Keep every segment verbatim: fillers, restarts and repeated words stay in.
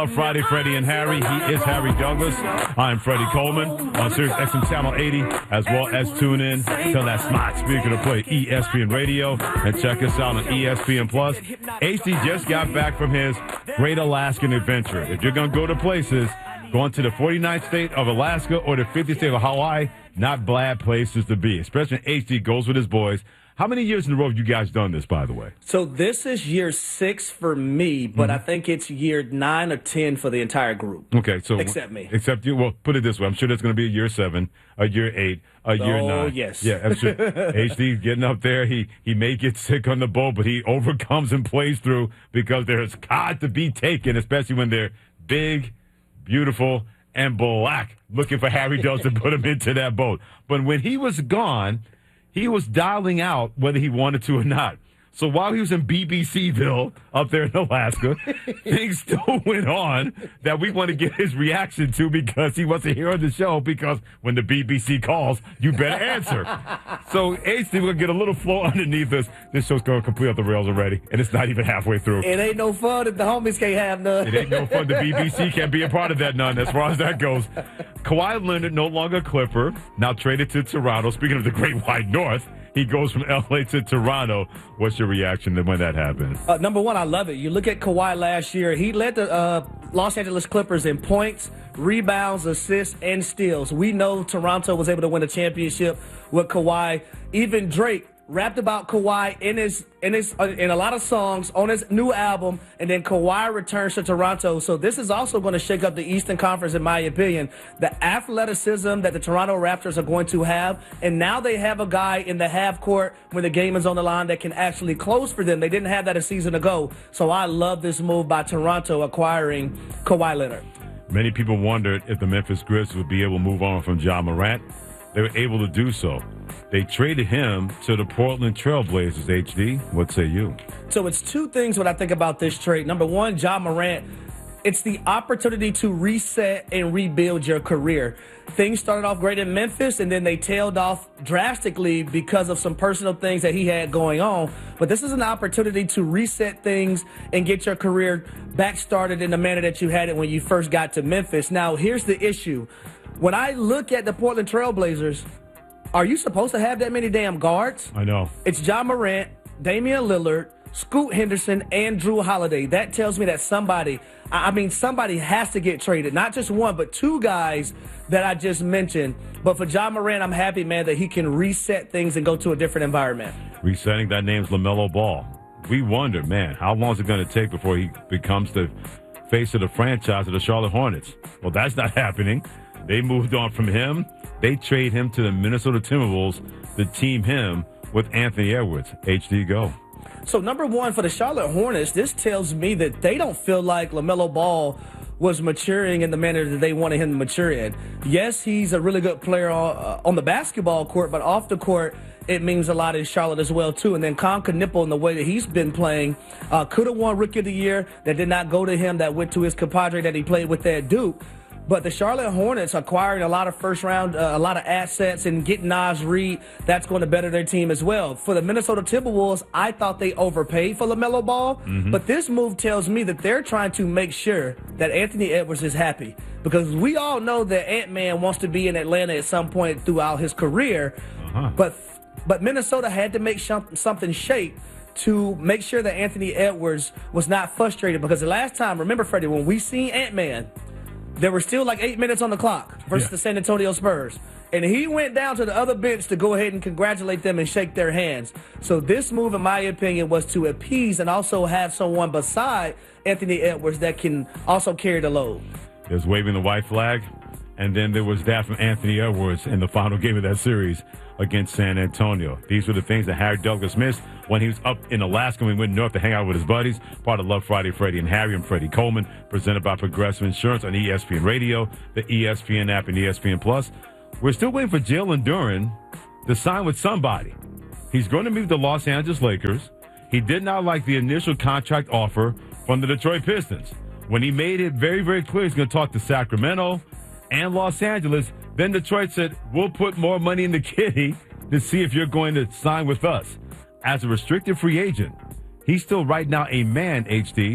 Love Friday, Freddie and Harry. He is Harry Douglas. I'm Freddie Coleman on Sirius X M Channel eighty, as well as tune in to that smart speaker to play E S P N Radio and check us out on E S P N Plus. H D just got back from his Great Alaskan Adventure. If you're going to go to places, going to the forty-ninth state of Alaska or the fiftieth state of Hawaii, not bad places to be, especially when H D goes with his boys. How many years in a row have you guys done this, by the way? So this is year six for me, but mm-hmm. I think it's year nine or ten for the entire group. Okay, so except me. Except you. Well, put it this way: I'm sure there's going to be a year seven, a year eight, a year oh, nine. Oh yes, yeah. I'm sure H D getting up there. He he may get sick on the boat, but he overcomes and plays through because there's cod to be taken, especially when they're big, beautiful, and black. Looking for Harry Douglas to put him into that boat. But when he was gone, he was dialing out whether he wanted to or not. So while he was in B B C-ville up there in Alaska, things still went on that we want to get his reaction to because he wasn't here on the show because when the B B C calls, you better answer. So, H D, we're going to get a little flow underneath us. This show's going completely off the rails already, and it's not even halfway through. It ain't no fun if the homies can't have none. It ain't no fun. The B B C can't be a part of that none as far as that goes. Kawhi Leonard, no longer Clipper, now traded to Toronto. Speaking of the Great White North, he goes from L A to Toronto. What's your reaction to when that happened? Uh, number one, I love it. You look at Kawhi last year. He led the uh, Los Angeles Clippers in points, rebounds, assists, and steals. We know Toronto was able to win a championship with Kawhi. Even Drake rapped about Kawhi in his in his uh, in a lot of songs on his new album, and then Kawhi returns to Toronto. So this is also going to shake up the Eastern Conference, in my opinion. The athleticism that the Toronto Raptors are going to have, and now they have a guy in the half court when the game is on the line that can actually close for them. They didn't have that a season ago. So I love this move by Toronto acquiring Kawhi Leonard. Many people wondered if the Memphis Grizzlies would be able to move on from Ja Morant. They were able to do so. They traded him to the Portland Trailblazers, H D. What say you? So it's two things when I think about this trade. Number one, Ja Morant, it's the opportunity to reset and rebuild your career. Things started off great in Memphis, and then they tailed off drastically because of some personal things that he had going on. But this is an opportunity to reset things and get your career back started in the manner that you had it when you first got to Memphis. Now, here's the issue. When I look at the Portland Trailblazers, are you supposed to have that many damn guards? I know. It's Ja Morant, Damian Lillard, Scoot Henderson, and Drew Holiday. That tells me that somebody, I mean, somebody has to get traded. Not just one, but two guys that I just mentioned. But for Ja Morant, I'm happy, man, that he can reset things and go to a different environment. Resetting, that name's LaMelo Ball. We wonder, man, how long is it going to take before he becomes the face of the franchise of the Charlotte Hornets? Well, that's not happening. They moved on from him. They trade him to the Minnesota Timberwolves to team him with Anthony Edwards. H D, go. So, number one, for the Charlotte Hornets, this tells me that they don't feel like LaMelo Ball was maturing in the manner that they wanted him to mature in. Yes, he's a really good player on, uh, on the basketball court, but off the court, it means a lot in Charlotte as well, too. And then Con Knipple, in the way that he's been playing, uh, could have won Rookie of the Year. That did not go to him. That went to his compadre that he played with at Duke. But the Charlotte Hornets acquiring a lot of first round, uh, a lot of assets and getting Naz Reid, that's going to better their team as well. For the Minnesota Timberwolves, I thought they overpaid for LaMelo Ball. Mm-hmm. But this move tells me that they're trying to make sure that Anthony Edwards is happy. Because we all know that Ant-Man wants to be in Atlanta at some point throughout his career. Uh-huh. But but Minnesota had to make something shake to make sure that Anthony Edwards was not frustrated. Because the last time, remember, Freddie, when we seen Ant-Man, there were still like eight minutes on the clock versus yeah. the San Antonio Spurs. And he went down to the other bench to go ahead and congratulate them and shake their hands. So this move, in my opinion, was to appease and also have someone beside Anthony Edwards that can also carry the load. There's waving the white flag, and then there was that from Anthony Edwards in the final game of that series against San Antonio. These were the things that Harry Douglas missed when he was up in Alaska when he went north to hang out with his buddies. Part of Love Friday, Freddie and Harry. I'm Freddie Coleman, presented by Progressive Insurance on E S P N Radio, the E S P N app, and E S P N Plus. We're still waiting for Jalen Duren to sign with somebody. He's going to meet the Los Angeles Lakers. He did not like the initial contract offer from the Detroit Pistons. When he made it very, very clear he's going to talk to Sacramento and Los Angeles, then Detroit said, we'll put more money in the kitty to see if you're going to sign with us. As a restricted free agent, he's still right now a man, H D,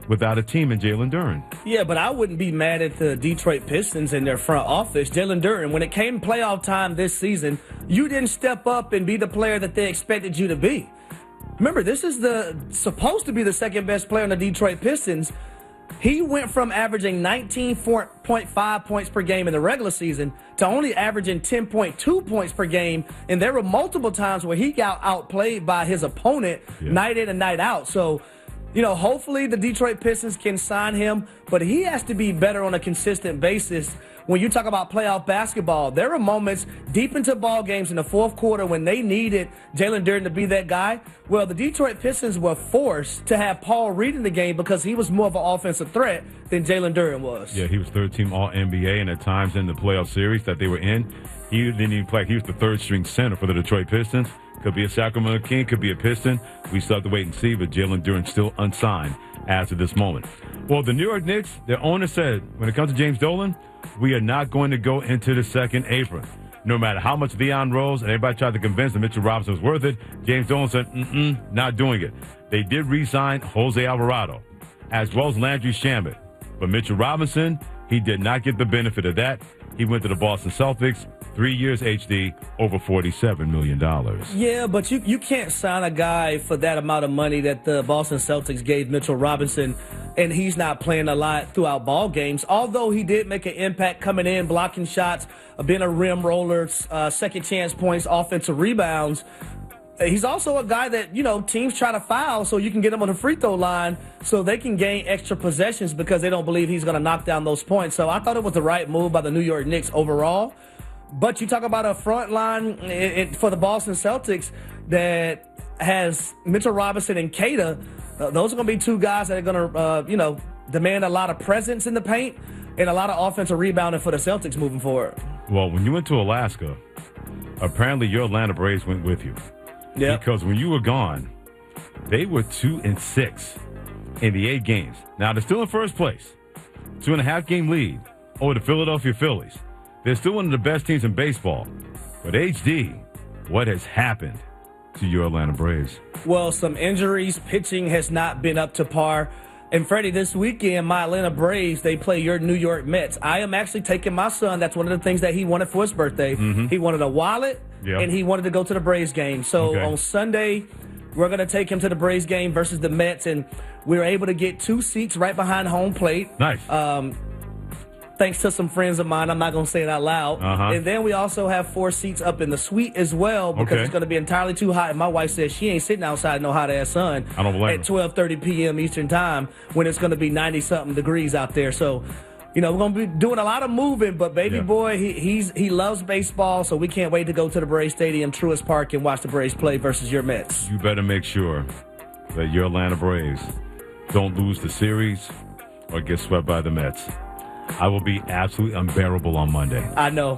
without a team in Jalen Duren. Yeah, but I wouldn't be mad at the Detroit Pistons and their front office. Jalen Duren, when it came playoff time this season, you didn't step up and be the player that they expected you to be. Remember, this is the supposed to be the second best player on the Detroit Pistons. He went from averaging nineteen point five points per game in the regular season to only averaging ten point two points per game. And there were multiple times where he got outplayed by his opponent yeah. night in and night out. So, you know, hopefully the Detroit Pistons can sign him, but he has to be better on a consistent basis. When you talk about playoff basketball, there were moments deep into ball games in the fourth quarter when they needed Jalen Duren to be that guy. Well, the Detroit Pistons were forced to have Paul Reed in the game because he was more of an offensive threat than Jalen Duren was. Yeah, he was third-team All N B A, and at times in the playoff series that they were in, he didn't even play. He was the third-string center for the Detroit Pistons. Could be a Sacramento King, could be a Piston. We still have to wait and see, but Jalen Duren still unsigned as of this moment. Well, the New York Knicks, their owner said, when it comes to James Dolan, we are not going to go into the second apron. No matter how much Leon Rose and everybody tried to convince them Mitchell Robinson was worth it, James Dolan said, mm-mm, not doing it. They did re-sign Jose Alvarado, as well as Landry Shamet. But Mitchell Robinson, he did not get the benefit of that. He went to the Boston Celtics, three years H D, over forty-seven million dollars. Yeah, but you, you can't sign a guy for that amount of money that the Boston Celtics gave Mitchell Robinson, and he's not playing a lot throughout ball games. Although he did make an impact coming in, blocking shots, being a rim roller, uh, second chance points, offensive rebounds. He's also a guy that, you know, teams try to foul so you can get him on the free throw line so they can gain extra possessions because they don't believe he's going to knock down those points. So I thought it was the right move by the New York Knicks overall. But you talk about a front line it, it, for the Boston Celtics that has Mitchell Robinson and Keita. Uh, those are going to be two guys that are going to, uh, you know, demand a lot of presence in the paint and a lot of offensive rebounding for the Celtics moving forward. Well, when you went to Alaska, apparently your Atlanta Braves went with you. Yeah. Because when you were gone, they were two and six in the eight games. Now they're still in first place, two and a half game lead over the Philadelphia Phillies. They're still one of the best teams in baseball. But H D, what has happened to your Atlanta Braves? Well, some injuries. Pitching has not been up to par. And Freddie, this weekend, my Atlanta Braves, they play your New York Mets. I am actually taking my son. That's one of the things that he wanted for his birthday. Mm-hmm. He wanted a wallet, yep. and he wanted to go to the Braves game. So okay. on Sunday, we're going to take him to the Braves game versus the Mets, and we were able to get two seats right behind home plate. Nice. Um, thanks to some friends of mine. I'm not going to say it out loud. Uh-huh. And then we also have four seats up in the suite as well because okay. it's going to be entirely too hot. And my wife says she ain't sitting outside no hot-ass sun I don't blame at twelve thirty p.m. Eastern time when it's going to be ninety-something degrees out there. So, you know, we're going to be doing a lot of moving, but baby yeah. boy, he he's he loves baseball, so we can't wait to go to the Braves Stadium, Truist Park, and watch the Braves play versus your Mets. You better make sure that your Atlanta Braves don't lose the series or get swept by the Mets. I will be absolutely unbearable on Monday. I know.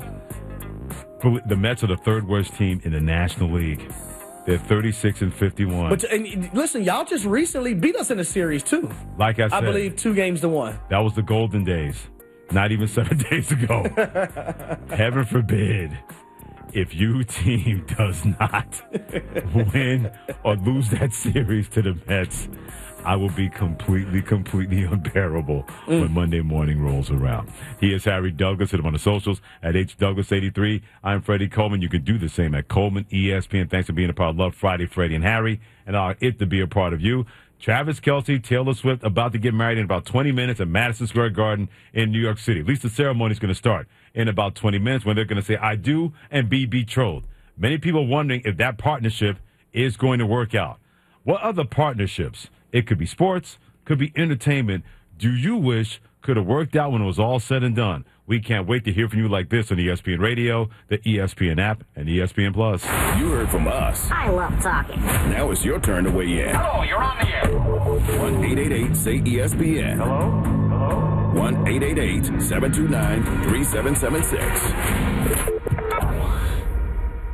The Mets are the third worst team in the National League. They're thirty-six and fifty-one. But and listen, y'all just recently beat us in a series too. Like I said, I believe two games to one. That was the golden days. Not even seven days ago. Heaven forbid if your team does not win or lose that series to the Mets. I will be completely, completely unbearable mm. when Monday morning rolls around. He is Harry Douglas. Hit him on the socials at H Douglas eighty-three. I'm Freddie Coleman. You can do the same at Coleman E S P N. Thanks for being a part of Love Friday, Freddie and Harry. And uh, it to be a part of you. Travis Kelce, Taylor Swift, about to get married in about twenty minutes at Madison Square Garden in New York City. At least the ceremony is going to start in about twenty minutes when they're going to say, I do, and be betrothed. Many people wondering if that partnership is going to work out. What other partnerships? It could be sports, could be entertainment. Do you wish could have worked out when it was all said and done? We can't wait to hear from you like this on E S P N Radio, the E S P N app, and E S P N Plus. You heard from us. I love talking. Now it's your turn to weigh in. Hello, you're on the air. one eight eight eight say E S P N. Hello? Hello? one eight eight eight seven two nine three seven seven six.